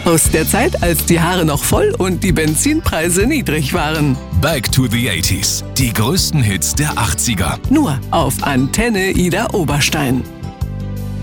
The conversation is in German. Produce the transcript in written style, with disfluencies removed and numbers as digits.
Aus der Zeit, als die Haare noch voll und die Benzinpreise niedrig waren. Back to the 80s. Die größten Hits der 80er. Nur auf Antenne Ida Oberstein.